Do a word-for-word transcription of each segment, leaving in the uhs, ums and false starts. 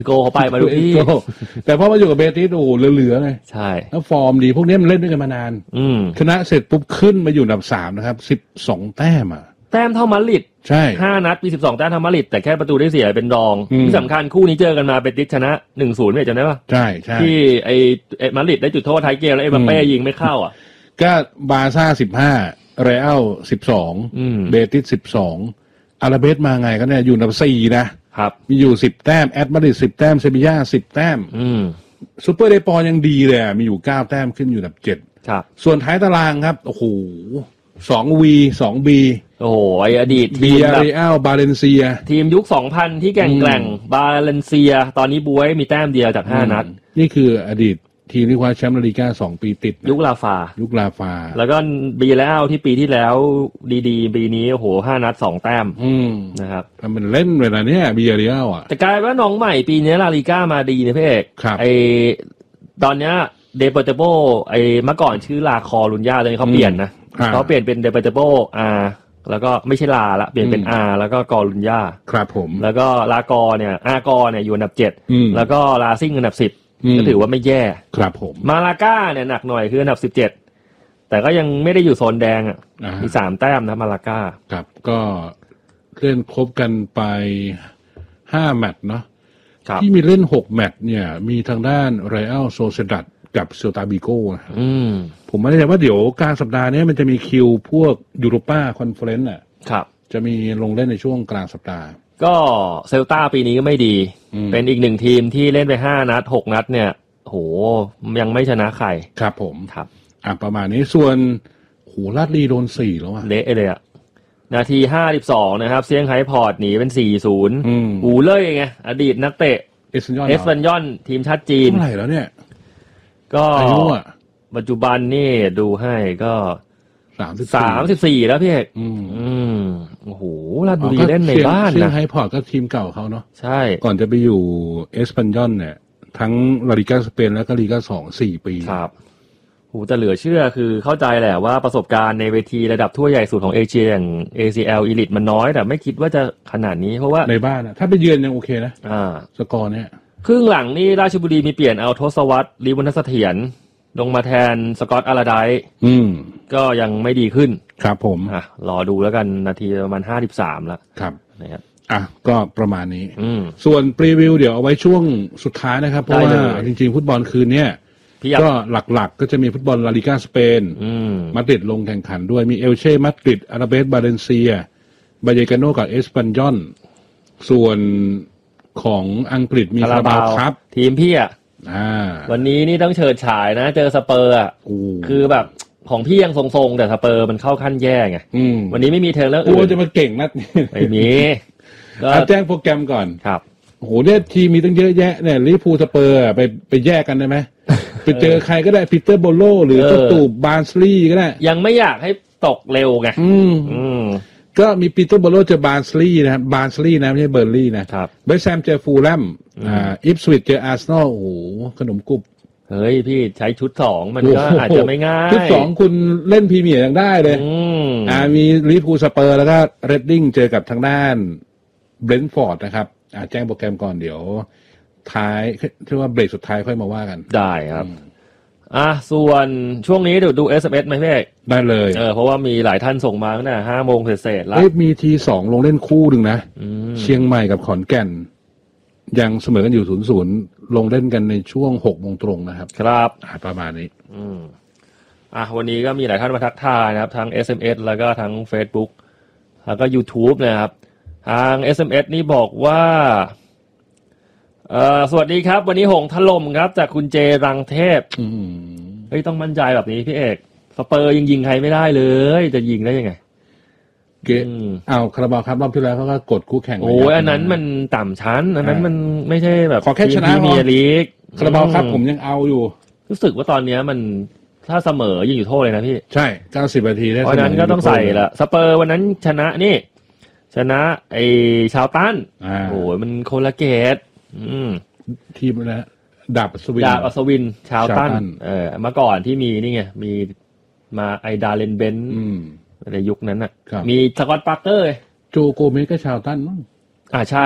โกเขาไปมาดูที่แต่พอมาอยู่กับเบติสโอ้โหเหลือๆเลยใช่แล้วฟอร์มดีพวกนี้มันเล่นด้วยกันมานานชนะเสร็จปุ๊บขึ้นมาอยู่อันดับสามนะครับสิบสองแต้มอ่ะแต้มเท่ามาดริดใช่ห้านัดมีสิบสองแต้มเท่ามาดริดแต่แค่ประตูได้เสียเป็นรองที่สำคัญคู่นี้เจอกันมาเบติสชนะ หนึ่งศูนย์ เนี่ยจำได้ป่ะใช่ใช่ที่ไอ้มาดริดได้จุดโทษท้ายเกมแล้วเอ็มบัปเป้ยิงไม่เข้าอ่ะก็บาร์ซ่าสิบห้าเรอัลสิบสองเบติสสิบสองอาราเบสมาไงก็เนี่ยอยู่อันดับสี่นะครับมีอยู่สิบแต้มแอตมาดริดสิบแต้มเซบีย่าสิบแต้มซูเปอร์เดปอร์ยังดีเลยมีอยู่เก้าแต้มขึ้นอยู่อันดับเจ็ดครับส่วนท้ายตารางครับโอ้โหสองวี สองบีโอ้โหไออดีตทีมแบบเรอัลบาเลนเซียทีมยุคสองพันที่แกร่งๆบาเลนเซียตอนนี้บ๊วยมีแต้มเดียวจากห้านัดนี่คืออดีตทีมที่คว้าแชมป์ลาลิก้าสองปีติดยุคลาฟายุคลาฟาแล้วก็บีแล้วที่ปีที่แล้วดีๆปีนี้โอ้โหห้านัดสองแต้มนะครับทำเป็นเล่นเวลาเนี้ยบีเรียลอ่ะแต่กลายว่าน้องใหม่ปีนี้ลาลิก้ามาดีนะพี่เอกไอตอนเนี้ยเดเปอร์เตโบไอเมื่อก่อนชื่อลาคอรุนย่าเลยเขาเปลี่ยนนะเขาเปลี่ยนเป็นเดเปอร์เตโบอาแล้วก็ไม่ใช่ลาละเปลี่ยนเป็นอาแล้วก็กอรุนย่าครับผมแล้วก็ลากอเนี่ยอากอเนี่ยอยู่อันดับเจ็ดแล้วก็ลาซิ่งอันดับสิบก็ถือว่าไม่แย่ครับผมมาลาก้าเนี่ยหนักหน่อยคืออันดับสิบเจ็ดแต่ก็ยังไม่ได้อยู่โซนแดงอ่ะมีสามแต้มนะมาลาก้าครับก็เล่นครบกันไปห้าแมตช์เนาะที่มีเล่นหกแมตช์เนี่ยมีทางด้านเรอัลโซเซดัดกับเซลตาบิโก้ผมไม่แน่ใจว่าเดี๋ยวกลางสัปดาห์นี้มันจะมีคิวพวกยูโรป้าคอนเฟอเรนซ์อ่ะครับจะมีลงเล่นในช่วงกลางสัปดาห์ก็เซลตาปีนี้ก็ไม่ดีเป็นอีกหนึ่งทีมที่เล่นไปห้านัดหกนัดเนี่ยโหยังไม่ชนะใครครับผมครับอ่ะประมาณนี้ส่วนโหลาดลีโดนสี่แล้วอ่ะเละเลยอ่ะนาทีห้าสิบสองนะครับเซี่ยงไฮ้พอร์ตหนีเป็น สี่ศูนย์ อูเล่ยไงอดีตนักเตะเอสเอสฟันยอนทีมชาติจีนเท่าไหร่แล้วเนี่ยก็ปัจจุบันนี่ดูให้ก็สามสิบสามสิบสี่แล้วพี่เอกอืมอืมโอ้โหราชบุรีเล่นในบ้านนะเซี่ยงไฮ้พอร์ตก็ทีมเก่าเขาเนาะใช่ก่อนจะไปอยู่เอสปันยอนเนี่ยทั้งลาลิก้าสเปนแล้วก็ลีก้าสองสี่ปีครับโหแต่เหลือเชื่อคือเข้าใจแหละว่าประสบการณ์ในเวทีระดับทั่วใหญ่สุดของเอเชียอย่าง เอ ซี แอล Elite มันน้อยแต่ไม่คิดว่าจะขนาดนี้เพราะว่าในบ้านนะถ้าไปเยือนยังโอเคนะอ่าสกอร์เนี่ยครึ่งหลังนี่ราชบุรีมีเปลี่ยนเอาทศวรรษลีบุญเสถียรลงมาแทนสกอตอาราไดซ์อืมก็ยังไม่ดีขึ้นครับผมอ่ะรอดูแล้วกันนาทีประมาณห้าสิบสามแล้วครับนะครับอ่ะก็ประมาณนี้อืมส่วนพรีวิวเดี๋ยวเอาไว้ช่วงสุดท้ายนะครับเพราะว่าจริงๆฟุตบอลคืนเนี้ยก็หลักๆก็จะมีฟุตบอลลาลิก้าสเปนมาดริดลงแข่งขันด้วยมีเอลเช่มาดริดอาราเบสบาเลนเซียบาเยกาโนกับเอสปันยอนส่วนของอังกฤษมีคาราบาวครับทีมพี่อ่ะวันนี้นี่ต้องเฉิดฉายนะเจอสเปอร์อ่ะคือแบบของพี่ยังทรงๆแต่สเปอร์มันเข้าขั้นแย่ไงวันนี้ไม่มีเทเลอร์อื่นกูจะมาเก่งนัดไม่มีก็แจ้งโปรแกรมก่อนครับโหเนี่ยทีมมีตั้งเยอะแยะเนี่ยลิเวอร์พูลสเปอร์ไปไปแยกกันได้ไหมไปเจอใครก็ได้ปีเตอร์โบโลหรือก็ตูบบาร์สลีย์ก็ได้ยังไม่อยากให้ตกเร็วไงอืมอืมก็มีปีเตอร์โบโลเจอบาร์สลีย์นะครับบาร์สลีย์นะไม่ใช่เบอร์ลี่นะครับเบสแซมเจอฟูลแลมอ่าอิปสวิชเจออาร์เซนอลโอ้โหขนมกรุบเฮ้ยพี่ใช้ชุดสองมันก็อาจจะไม่ง่ายชุดสองคุณเล่นพรีเมียร์ยังได้เลยอ่ามีลิเวอร์พูลสเปอร์แล้วก็เรดดิ้งเจอกับทางด้านเบรนท์ฟอร์ดนะครับอ่าแจ้งโปรแกรมก่อนเดี๋ยวท้ายที่ว่าเบรกสุดท้ายค่อยมาว่ากันได้ครับอ่ะส่วนช่วงนี้เดี๋ยวดู เอส เอ็ม เอส ไหมพี่ได้เลยเออเพราะว่ามีหลายท่านส่งมาตั้งแต่ห้าโมงเศษๆแล้วมีทีสองลงเล่นคู่หนึ่งนะเชียงใหม่กับขอนแก่นยังเสมอกันอยู่ศูนย์ศูนย์ลงเล่นกันในช่วงหกโมงตรงนะครับครับประมาณนี้อืมอ่ะวันนี้ก็มีหลายท่านมาทักทายนะครับทั้ง เอส เอ็ม เอส แล้วก็ทั้ง Facebook แล้วก็ YouTube นะครับทาง เอส เอ็ม เอส นี่บอกว่าเอ่อสวัสดีครับวันนี้หงถล่มครับจากคุณเจรังเทพเฮ้ยต้องมั่นใจแบบนี้พี่เอกสเปอร์ยิงยิงใครไม่ได้เลยจะยิงได้ยังไงเกเอาคาราบาวครับรอบที่แล้วเขาก็กดคู่แข่งโอ้ยอันนั้นมันต่ำชั้นอันนั้นมันไม่ใช่แบบขอแค่ชนะพอลีกคาราบาวครับผมยังเอาอยู่รู้สึกว่าตอนนี้มันถ้าเสมอยิงอยู่โทษเลยนะพี่ใช่เก้าสิบนาทีได้เพราะนั้นก็ต้องใส่ละสเปอร์วันนั้นชนะนี่ชนะไอ้ชาวตันโอ้ยมันโคลาเกตอืมทีมนะดาบอัศวินดาบอัศวินชาวตันเออเมื่อก่อนที่มีนี่ไงมีมาไอดาเลนเบนในยุคนั้นน่ะมีสกอตต์ปาร์เกอร์โจโกเมสก็ชาวตันมั้งอ่าใช่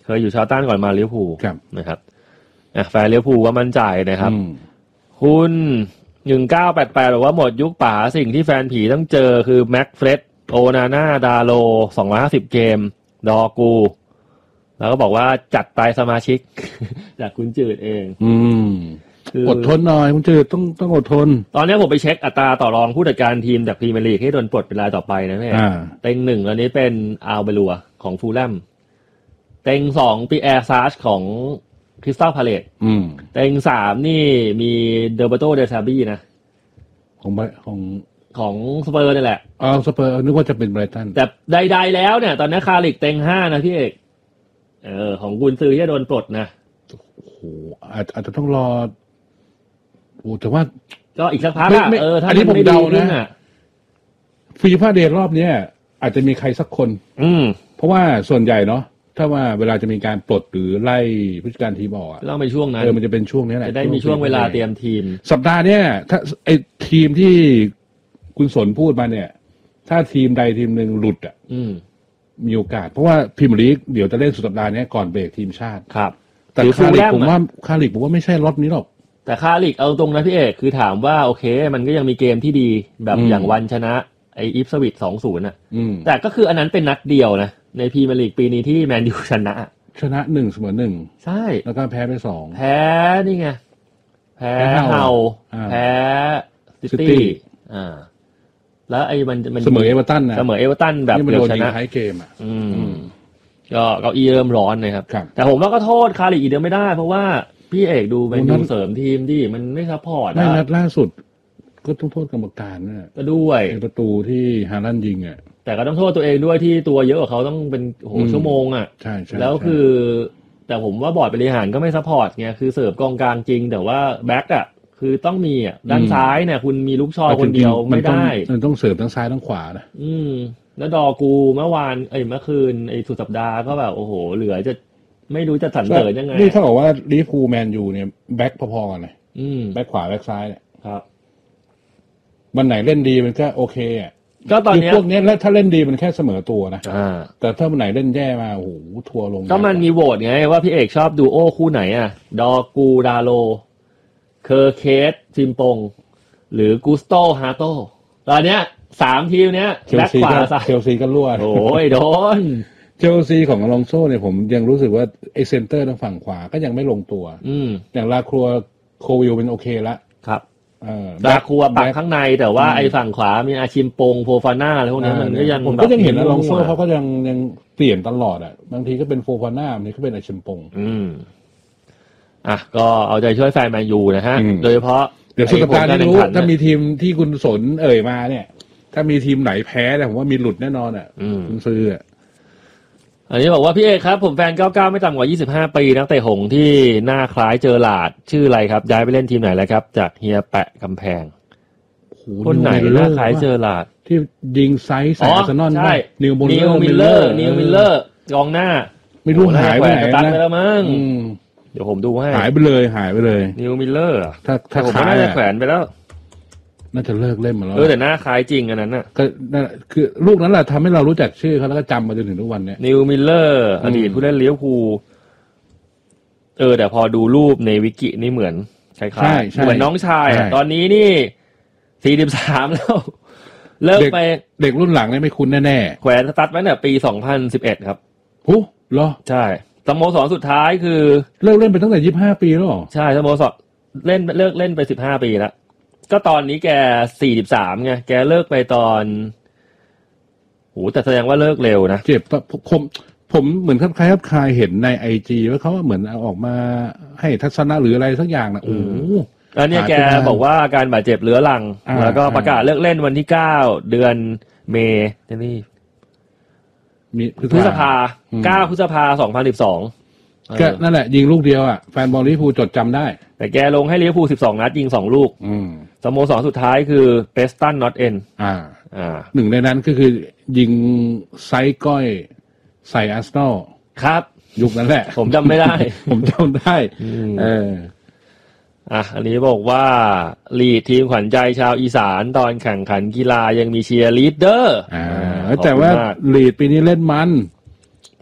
เคยอยู่เชาตันก่อนมาลิเวอร์พูลนะครับอ่ะแฟนลิเวอร์พูลก็มั่นใจนะครับคุณหนึ่งเก้าแปดแปดบอกว่าหมดยุคป๋าสิ่งที่แฟนผีต้องเจอคือแม็กเฟรดโอนาน่าดาโลสองร้อยห้าสิบเกมดอกูแล้วก็บอกว่าจัดไปสมาชิก จากคุณจืดเองอืมอดทนหน่อยคุณจืดต้องต้องอดทนตอนนี้ผมไปเช็คอัตราต่อรองผู้จัดการทีมจากพรีเมียร์ลีกให้โดนปลดเป็นรายต่อไปนะแม่เต็งหนึ่งอันนี้เป็นอัลเบลัวของฟูลแลมเต็งสองปีแอร์ซาร์ชของคริสตัลพาเลตเต็งสามนี่มีเดอร์เบโตเดซาบี้นะของของของสเปอร์นี่แหละอ๋อสเปอร์นึกว่าจะเป็นไบรตันแต่ใดๆแล้วเนี่ยตอนนี้คาริกเต็งห้านะพี่เอกเออของกุนซือที่โดนปลดนะโอ้โหอาจจะต้องรอโอ้แต่ว่าก็อีกสักพักอ่ะเออถ้าอันนี้ผมเดานะฟีฟ่าเดย์รอบเนี้ยอาจจะมีใครสักคนอืมเพราะว่าส่วนใหญ่เนาะถ้าว่าเวลาจะมีการปลดหรือไล่ผู้จัดการทีมออกอ่ะต้องเป็นช่วงนั้นเออมันจะเป็นช่วงนี้แหละจะได้มีช่วงเวลาเตรียมทีมสัปดาห์เนี้ยถ้าไอ้ทีมที่คุณสนพูดมาเนี่ยถ้าทีมใดทีมหนึ่งหลุดอ่ะอืมมีโอกาสเพราะว่าพรีเมียร์ลีกเดี๋ยวจะเล่นสุดสัปดาห์นี้ก่อนเบรกทีมชาติครับแต่คาริกผมว่าคาริกผมว่าไม่ใช่รอบนี้หรอกแต่คาริกเอาตรงนะพี่เอกคือถามว่าโอเคมันก็ยังมีเกมที่ดีแบบอย่างวันชนะไออิฟสวิต สองศูนย์ น่ะแต่ก็คืออันนั้นเป็นนัดเดียวนะในพรีเมียร์ลีกปีนี้ที่แมนยูชนะชนะหนึ่งเสมอหนึ่งใช่แล้วก็แพ้ไปสองแพ้นี่ไงแพ้เฮาแพ้ซิตี้อ่าแล้วไอ้มันมันเสมอเอเวอร์ตันนะเสมอเอเวอร์ตันแบบเกือบชนะท้ายเกมอ่ะอืมก็เก้าอี้เริ่มร้อนนะครับแต่ผมว่าก็โทษคาริกอีกเดียวไม่ได้เพราะว่าพี่เอกดูเป็นดูเสริมทีมที่มันไม่ซัพพอร์ตไม่นัดล่าสุดก็ต้องโทษกรรมการนะก็ด้วยประตูที่ฮาลันด์ยิงอ่ะแต่ก็ต้องโทษตัวเองด้วยที่ตัวเยอะกว่าเขาต้องเป็นโหชั่วโมงอ่ะใช่ๆแล้วคือแต่ผมว่าบอร์ดบริหารก็ไม่ซัพพอร์ตไงคือเสิร์ฟกองกลางจริงแต่ว่าแบ็คอ่ะคือต้องมีอ่ะด้านซ้ายเนี่ยคุณมีลูกชอคนเดียวไม่ได้มันต้องเสิร์ฟทั้งซ้ายทั้งขวานะอืมแล้วดอกูเมื่อวานเอ้ยเมื่อคืนไอ้สุดสัปดาห์ก็แบบโอ้โหเหลือจะไม่รู้จะสรรเสริญยังไงนี่ถ้าบอกว่าลิเวอร์พูลแมนยูเนี่ยแบ็คพอๆกันเลยแบ็คขวาแบ็คซ้ายเนี่ยครับวันไหนเล่นดีมันก็โอเคอ่ะก็ตอนนี้พวกนี้แล้วถ้าเล่นดีมันแค่เสมอตัวนะแต่ถ้าวันไหนเล่นแย่มาโอ้โหทัวร์ลงก็มันมีโหวตไงว่าพี่เอกชอบดูโอคู่ไหนอ่ะดอกูดาโลเคอร์เคสซิมปงหรือกูสโตฮาโตตอนเนี้ยสามทีมเนี้ยแบ็คขวาซ้ายเชลซีก็รั่วโอ้ยโดนเชลซีของอลองโซ่เนี่ยผมยังรู้สึกว่าไอเซนเตอร์ทางฝั่งขวาก็ยังไม่ลงตัวอืมอย่างลาครัวโควิลเป็นโอเคละครับลาครัวปักข้างในแต่ว่าไอฝั่งขวามีอาชิมปงโฟฟาน่าอะไรพวกนี้มันก็ยังผมก็ยังเห็นอลองโซ่เขาก็ยังยังเปลี่ยนตลอดอ่ะบางทีก็เป็นโฟฟาน่าบางทีก็เป็นอาชิมปงอืมอ่ะก็เอาใจช่วยแฟนแมนยูนะฮะโดยเฉพาะเดี๋ยวสุดสัปดาห์นี้รู้ถ้ามีทีมที่คุณสนเอ่ยมาเนี่ยถ้ามีทีมไหนแพ้เนี่ยผมว่ามีหลุดแน่นอนอ่ะคุณซื้ออ่ะอันนี้บอกว่าพี่เอกครับผมแฟนเก้าสิบเก้าไม่ต่ำกว่ายี่สิบห้าปีนักเตะหงส์ที่หน้าคล้ายเจอหลาดชื่ออะไรครับย้ายไปเล่นทีมไหนแล้วครับจากเฮียแปะกำแพงคนไหนหน้าคล้ายเจอหลาดที่ยิงไซส์ใส่อาร์เซนอลได้นิวมิลเลอร์นิวมิลเลอร์กองหน้าไม่รู้หายไปไหนนะตัดไปแล้วมั้งเดี๋ยวผมดูให้หายไปเลยหายไปเลยนิวมิลเลอร์ถ้าถ้าผมน่าจะแขวนไปแล้วน่าจะเลิกเล่นมาแล้วเออแต่หน้าคล้ายจริงอันนั้นน่ะก็นั่นคือลูกนั้นแหละทำให้เรารู้จักชื่อเขาแล้วก็จำมาจนถึงทุกวันเนี้ยนิวมิลเลอร์อดีตผู้เล่นลิเวอร์พูลเออแต่พอดูรูปในวิกินี่เหมือนคล้ายๆเหมือนน้องชายตอนนี้นี่สี่สิบสามแล้วเลิกไปเด็กรุ่นหลังนี่ไม่คุ้นแน่ๆแขวนสตาร์ทไว้เนี่ยปีสองพันสิบเอ็ดครับหูเหรอใช่สโมสรสุดท้ายคือเลิกเล่นไปตั้งแต่ยี่สิบห้าปีแล้วหรอใช่สโมสรเล่นเลิกเล่นไปสิบห้าปีแล้วก็ตอนนี้แกสี่สิบสามไงแกเลิกไปตอนโหแต่แสดงว่าเลิกเร็วนะเจ็บผมผมเหมือนคล้ายๆคลายเห็นใน ไอ จี ว่าเขาเหมือนเอาออกมาให้ทัศนะหรืออะไรสักอย่างนะโอ้แล้วเนี่ยแกบอกว่าอาการบาดเจ็บเรื้อรังแล้วก็ประกาศเลิกเล่นวันที่เก้าเดือนเมษนี่มีพฤษภาเก้าพฤษภาสองพันสิบสองก็นั่นแหละยิงลูกเดียวอ่ะแฟนบอลลิเวอร์พูลจดจำได้แต่แกลงให้ลิเวอร์พูลสิบสองนัดยิงสองลูกสโมสรสุดท้ายคือเปสตันนอตเอ็นอ่าอ่าหนึ่งในนั้นก็คือยิงไซส์ก้อยใส่อาร์เซนอลครับยุคนั้นแหละผมจำไม่ได้ผมจำได้เอออ่ะอันนี้บอกว่าลีดทีมขวัญใจชาวอีสานตอนแข่งขันกีฬายังมีเชียร์ลีดเดอร์อ่าแต่ว่าลีดปีนี้เล่นมัน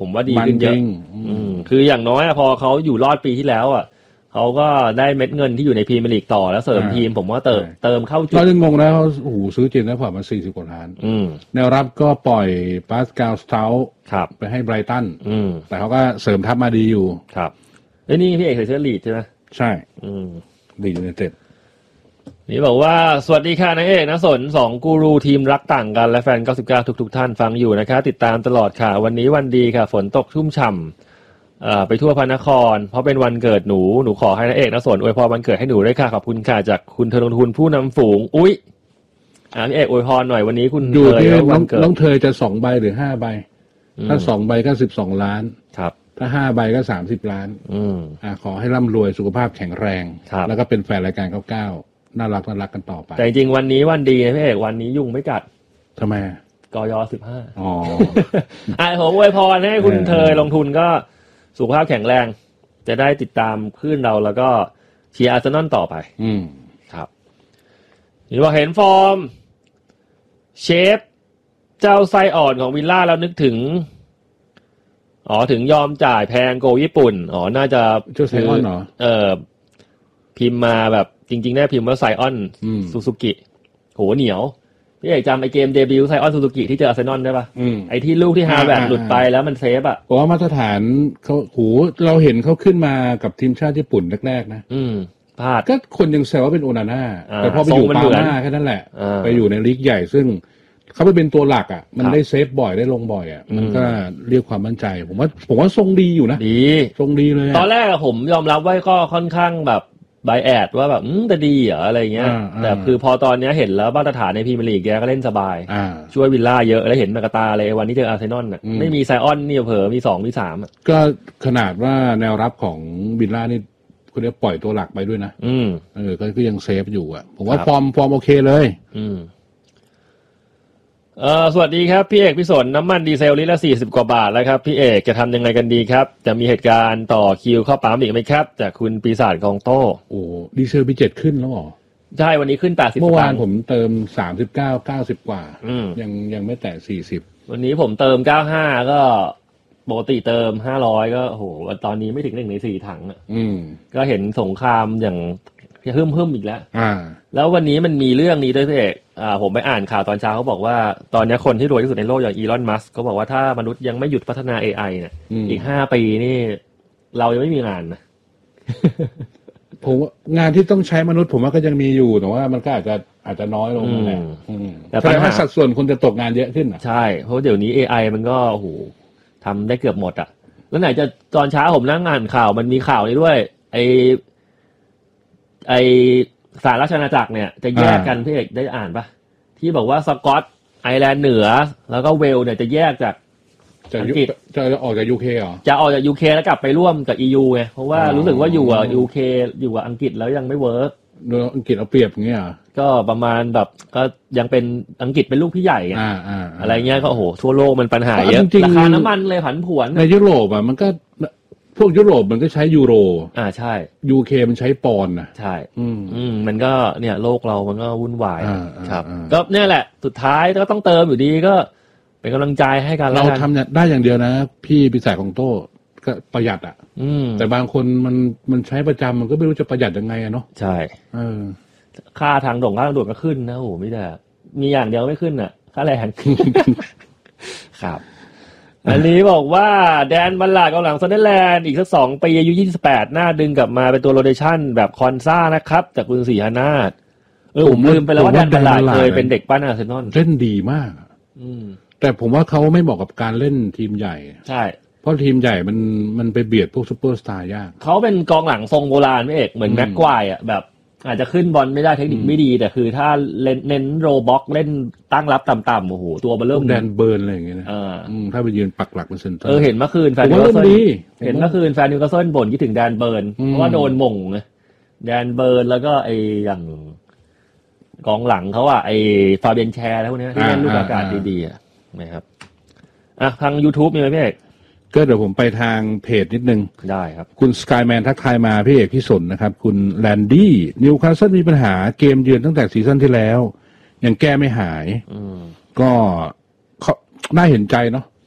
ผมว่าดีขึ้นเยอะอืมคืออย่างน้อยพอเขาอยู่รอดปีที่แล้วอ่ะเขาก็ได้เม็ดเงินที่อยู่ในพรีเมียร์ลีกต่อแล้วเสริมทีมผมว่าเติมเติมเข้าจุดเราจะงงนะเขาโอ้โหซื้อเจนได้ผ่านมาสี่สิบกว่าล้านแนวรับก็ปล่อยปาสกาลสเตาท์ไปให้ไบรตันแต่เขาก็เสริมทัพมาดีอยู่ครับแล้วนี่พี่เอกใส่เสื้อลีดใช่ไหมใช่ลีดยูไนเต็ดนี่บอกว่าสวัสดีค่ะนายเอกนะสนสองกูรูทีมรักต่างกันและแฟนเก้าสิบเก้าทุกๆท่านฟังอยู่นะคะติดตามตลอดค่ะวันนี้วันดีค่ะฝนตกชุ่มฉ่ำเอ่อไปทั่วพระนครเพราะเป็นวันเกิดหนูหนูขอให้นายเอกนะสนอวยพรวันเกิดให้หนูด้วยค่ะขอบคุณค่ะจากคุณเธอลงทุนผู้นำฝูงอุ๊ยอ่าพี่เอกอวยพรหน่อยวันนี้คุณอยู่ที่วันเกิดน้องเธอจะสองใบหรือห้าใบถ้าสองใบก็สิบสองล้านครับถ้าห้าใบก็สามสิบล้านอืมอ่าขอให้ร่ำรวยสุขภาพแข็งแรงแล้วก็เป็นแฟนรายการเก้าเก้าน่ารักน่ารักกันต่อไปแต่จริงวันนี้วันดีนะพี่เอกวันนี้ยุงไม่กัดทำไมกยสิบห้าอ๋ออ่าผมอวยพรให้คุณเธอลงทุนก็สุขภาพแข็งแรงจะได้ติดตามคลื่นเราแล้วก็เชียร์อาร์เซนอลต่อไปอืมครับนี่ว่าเห็นฟอร์มเชฟเจ้าไส้อ่อนของวิลล่าแล้วนึกถึงอ๋อถึงยอมจ่ายแพงโกญี่ปุ่นอ๋อน่าจะเจ้าไซออนเหรอเออพิมพ์มาแบบจริงๆได้พิมพ์ว่าไซออนซูซูกิโหเหนียวพี่เอกจำไอเกมเดบิวต์ไซออนซูซูกิที่เจออาร์เซนอลได้ป่ะไอที่ลูกที่ฮาร์แวร์ดหลุดไปแล้วมันเซฟอ่ะเพราะว่ามาตรฐานเขาโหเราเห็นเขาขึ้นมากับทีมชาติญี่ปุ่นแรกๆนะอืมพลาดก็คนยังแซวว่าเป็นโอนาน่าแต่พอไปอยู่ปาม่าแค่นั้นแหละไปอยู่ในลีกใหญ่ซึ่งเขาไปเป็นตัวหลักอ่ะมันได้เซฟบ่อยได้ลงบ่อยอ่ะมันก็เรียกความมั่นใจผมว่าผมว่าทรงดีอยู่นะดีทรงดีเลยตอนแรกผมยอมรับว่าก็ค่อนข้างแบบไบแอดว่าแบบอืมแต่ดีเหรออะไรเงี้ยแต่คือพอตอนนี้เห็นแล้วมาตรฐานในพรีเมียร์ลีกแกก็เล่นสบายช่วยวิลล่าเยอะแล้วเห็นมากาตาเลยวันนี้เจออาร์เซนอลน่ะไม่มีไซออนนี่เผลอมีสองมีสามก็ขนาดว่าแนวรับของวิลล่านี่คุณจะปล่อยตัวหลักไปด้วยนะอืมเออก็ยังเซฟอยู่อ่ะผมว่าฟอร์มฟอร์มโอเคเลยอืมเอ่อสวัสดีครับพี่เอกพี่สนน้ำมันดีเซลลิตรละสี่สิบกว่าบาทแล้วครับพี่เอกจะทำยังไงกันดีครับจะมีเหตุการณ์ต่อคิวเข้าปั๊มอีกไหมครับจากคุณปีศาจกองโต้โอ้ดีเซลปีเจ็ดขึ้นแล้วหรอใช่วันนี้ขึ้นแปดสิบเมื่อวานผมเติมสามสิบเก้า เก้าสิบกว่ายังยังไม่แตะสี่สิบวันนี้ผมเติมเก้าสิบห้าก็ปกติเติมห้าร้อยก็โหตอนนี้ไม่ถึงหนึ่งในสี่ถังอ่ะก็เห็นสงครามอย่างเพิ่มเพิ่มอีกแล้วอ่าแล้ววันนี้มันมีเรื่องนี้ด้วยพี่เอกอ่าผมไปอ่านข่าวตอนเช้าเขาบอกว่าตอนนี้คนที่รวยที่สุดในโลกอย่างอีลอนมัสก์เขาบอกว่าถ้ามนุษย์ยังไม่หยุดพัฒนา เอ ไอ เนี่ยอีกห้าปีนี่เรายังไม่มีงานนะผมงานที่ต้องใช้มนุษย์ผมว่าก็ยังมีอยู่แต่ว่ามันก็อาจจะอาจจะน้อยลงนั่นแหละแต่ปัญหาสัดส่วนคนจะตกงานเยอะขึ้นอ่ะใช่เพราะเดี๋ยวนี้ เอ ไอ มันก็โอ้โหทำได้เกือบหมดอ่ะแล้วไหนจะตอนเช้าผมนั่งอ่านข่าวมันมีข่าวนี้ด้วยไอไอสหราชอาณาจักรเนี่ยจะแยกกันพี่เอกได้อ่านปะที่บอกว่าสกอตไอร์แลนด์เหนือแล้วก็เวลเนี่ยจะแยกจากอังกฤษจะออกจากยูเคเหรอจะออกจากยูเคแล้วกลับไปร่วมกับ อี ยู ไงเพราะว่ารู้สึกว่าอยู่กับยูเคอยู่กับอังกฤษแล้วยังไม่เวิร์กโดยอังกฤษเอาเปรียบอย่างเงี้ยก็ประมาณแบบก็ยังเป็นอังกฤษเป็นลูกพี่ใหญ่ไงอะไรเงี้ยก็โอ้โหทั่วโลกมันปัญหาเยอะราคาน้ำมันเลยผันผวนในยุโรปอ่ะมันก็พวกยุโรปมันก็ใช้ยูโรอ่าใช่ยูเคมันใช้ปอนด์นะใช่อืมอืมมันก็เนี่ยโลกเรามันก็วุ่นวายครับก็เนี่ยแหละสุดท้ายก็ต้องเติมอยู่ดีก็เป็นกำลังใจให้กันเราทำได้อย่างเดียวนะพี่ปีศาจของโต้ก็ประหยัดอ่ะแต่บางคนมันมันใช้ประจำมันก็ไม่รู้จะประหยัดยังไงอะเนาะใช่เออค่าทางด่งค่าทางด่วนก็ขึ้นนะโอ้โหไม่ได้มีอย่างเดียวไม่ขึ้นอ่ะค่าแรงครับอันนี้บอกว่าแดนบัลลาดกองหลังซันเดอร์แลนด์อีกสักสองปีอายุยี่สิบแปดหน้าดึงกลับมาเป็นตัวโรเทชั่นแบบคอนซ่านะครับจากคุณศรีหนาถเออผมลืมไปแล้วว่าแดนบัลลาดเคยเป็นเด็กปั้นอาร์เซนอลเล่นดีมากอืมแต่ผมว่าเขาไม่เหมาะกับการเล่นทีมใหญ่ใช่เพราะทีมใหญ่มันมันไปเบียดพวกซุปเปอร์สตาร์ยากเขาเป็นกองหลังทรงโบราณไม่เอกเหมือนแม็กควายอ่ะแบบอาจจะขึ้นบอลไม่ได้เทคนิคไม่ดีแต่คือถ้าเล่นเน้นโรบ็อกเล่นตั้งรับต่ำๆโอ้โหตัวมันเริ่มแดนเบิร์นอะไรอย่างเงี้ยนะถ้าไปยืนปักหลักเป็นเซนเตอร์เออเห็นเมื่อคืนแฟนนิวคาสเซิลเห็นเมื่อคืนแฟนนิวคาสเซิลบ่นคิดถึงแดนเบิร์นเพราะว่าโดนหม่งไงแดนเบิร์นแล้วก็ไออย่างกองหลังเขาอ่ะไอฟาเบียนแชร์แล้วพวกนี้ที่เล่นลูกอากาศดีๆอ่ะนะครับอ่ะทาง YouTube มีไหมพี่เอกก็เดี๋ยวผมไปทางเพจนิดนึงได้ครับคุณสกายแมนทักทายมาพี่เอกพี่สนนะครับคุณแลนดี้นิวคาสเซิลมีปัญหาเกมเยือนตั้งแต่ซีซั่นที่แล้วยังแก้ไม่หายก็น่าเห็นใจเนาะ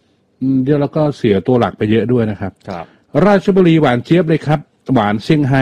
เยอะแล้วก็เสียตัวหลักไปเยอะด้วยนะครับครับราชบุรีหวานเจี๊ยบเลยครับหวานเซี่ยงไฮ้